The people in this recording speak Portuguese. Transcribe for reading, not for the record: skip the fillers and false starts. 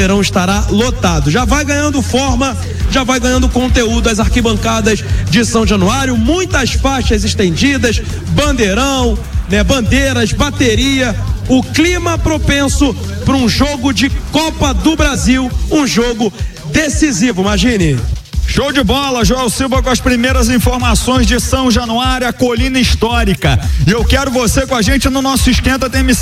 Mangueirão estará lotado. Já vai ganhando forma, já vai ganhando conteúdo as arquibancadas de São Januário, muitas faixas estendidas, bandeirão, né, bandeiras, bateria, o clima propenso para um jogo de Copa do Brasil, um jogo decisivo, imagine. Show de bola, Joel Silva com as primeiras informações de São Januário, a colina histórica. E eu quero você com a gente no nosso Esquenta TMC.